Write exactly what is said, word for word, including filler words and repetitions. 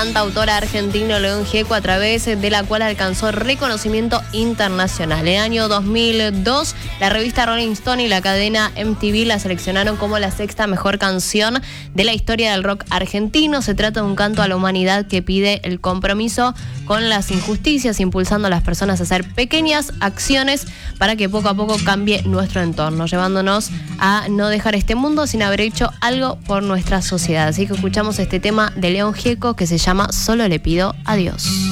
Cantautora argentino León Gieco, a través de la cual alcanzó reconocimiento internacional. En el año dos mil dos, la revista Rolling Stone y la cadena M T V la seleccionaron como la sexta mejor canción de la historia del rock argentino. Se trata de un canto a la humanidad que pide el compromiso con las injusticias, impulsando a las personas a hacer pequeñas acciones para que poco a poco cambie nuestro entorno, llevándonos a no dejar este mundo sin haber hecho algo por nuestra sociedad. Así que escuchamos este tema de León Gieco que se llama Solo le pido a Dios.